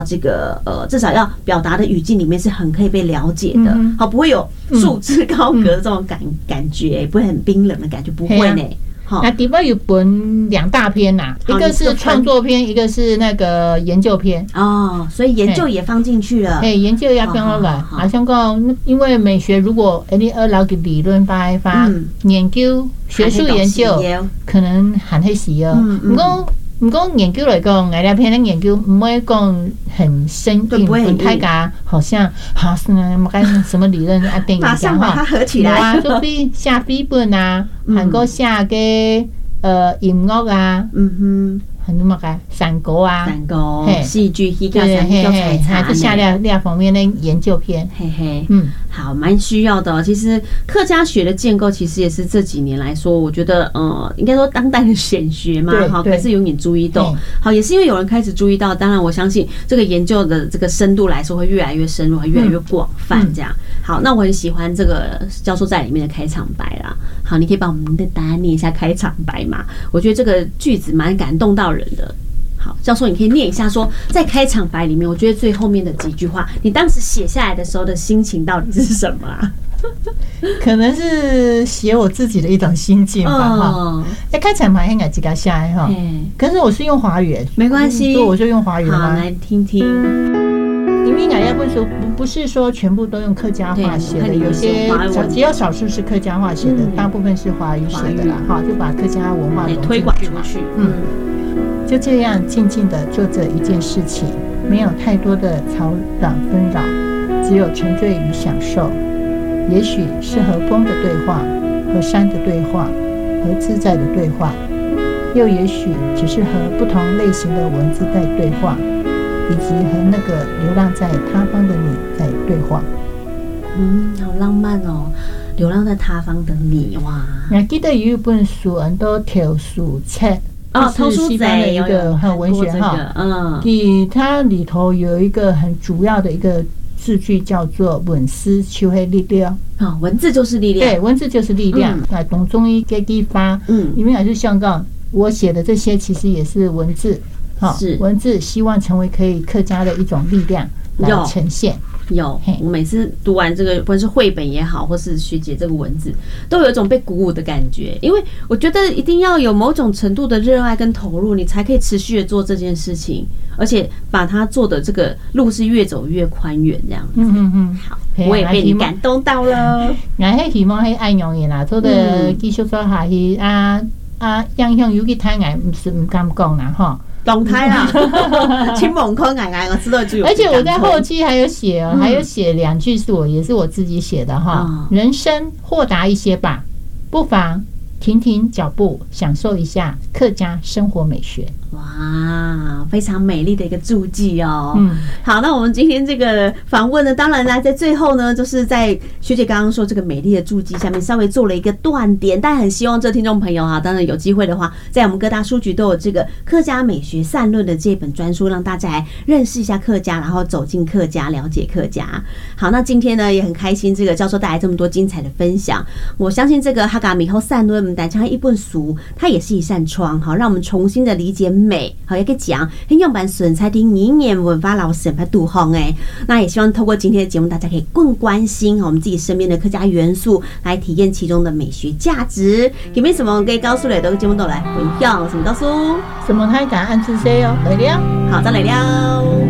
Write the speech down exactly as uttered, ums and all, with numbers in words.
这个呃，至少要表达的语境里面是很可以被了解的，嗯、好，不会有束之高阁的这种感、嗯、感觉，不会很冰冷的感觉，不会呢。 那底部有分两大篇呐、啊，一个是创作篇，一个是那个研究篇。 哦，所以研究也放进去了。 哎，研究也放落来。好像讲，因为美学如果你二老个理论发一发，嗯、研究学术研究可能含迄时哦。不过不过研究来讲，那篇的研究不会讲很深硬，很太噶，好像好是呢，么该什么理论啊？电影马上把它合起来， 啊，就比下笔本啊，韩国下个呃音乐啊，嗯哼。很多么个散歌啊， 散歌、戏剧、戏剧、散歌、采茶， 就下列列方面的研究篇， 嘿嘿，嗯，好，蛮需要的、哦。其实客家学的建构，其实也是这几年来说，我觉得，呃，应该说当代的显学嘛，好，可是有点注意到，好，也是因为有人开始注意到，当然我相信这个研究的这个深度来说，会越来越深入，会越来越广泛，这样。好，那我很喜欢这个教授在里面的开场白啦。好，你可以把我们的答案念一下开场白嘛？我觉得这个句子蛮感动到人的。好，教授，你可以念一下说，在开场白里面，我觉得最后面的几句话，你当时写下来的时候的心情到底是什么啊？ 可能是写我自己的一种心境吧。哈，哎，开场白应该几个下来哈，可是我是用华语， 没关系， 所以我就用华语。 好，来听听。 因为俺要不说不不是说全部都用客家话写的，有些只有少数是客家话写的，大部分是华语写的啦。哈，就把客家文化推广出去。嗯， 就这样静静的做着一件事情，没有太多的吵嚷纷扰，只有沉醉与享受。也许是和风的对话，和山的对话，和自在的对话，又也许只是和不同类型的蚊子在对话。以及和那个流浪在他方的你在对话。 嗯，好浪漫哦！流浪在他方的你，哇！ 我记得有一本书，很多偷书册哦，偷书贼一个很文学哈，嗯，里它里头有一个很主要的一个字句叫做“文思就会力量”。 啊，文字就是力量， 对，文字就是力量。啊，董中医给地方，嗯，因为还是香港，我写的这些其实也是文字。是文字，希望成为可以客家的一种力量来呈现。 有，我每次读完这个，不管是绘本也好，或是学姐这个文字，都有一种被鼓舞的感觉。因为我觉得一定要有某种程度的热爱跟投入，你才可以持续的做这件事情，而且把它做的这个路是越走越宽远这样子。嗯嗯嗯，好，我也被你感动到了。 我迄希望迄爱用的啦，做的继续做下去啊啊，样样有去谈爱，不是唔敢讲啦哈。 动态啦，请猛空矮矮，我知道就。 而且我在后期还有写哦，还有写两句是我也是我自己写的哈。人生豁达一些吧，不妨停停脚步，享受一下客家生活美学。 哇，非常美丽的一个注记哦。嗯，好，那我们今天这个访问呢，当然呢，在最后呢，就是在学姐刚刚说这个美丽的注记下面稍微做了一个断点，但很希望这听众朋友啊，当然有机会的话，在我们各大书局都有这个客家美学散论的这本专书，让大家来认识一下客家，然后走进客家，了解客家。好，那今天呢也很开心，这个教授带来这么多精彩的分享。我相信这个客家美学散论，但像一本书，它也是一扇窗，好，让我们重新的理解美，好一个讲很用版损彩的语言文化老师把杜红哎，那也希望透过今天的节目，大家可以更关心我们自己身边的客家元素，来体验其中的美学价值。有没有什么可以告诉你的节目都来分享？什么告诉？ 什么他敢按自 C 哦，来了， 好，再来了。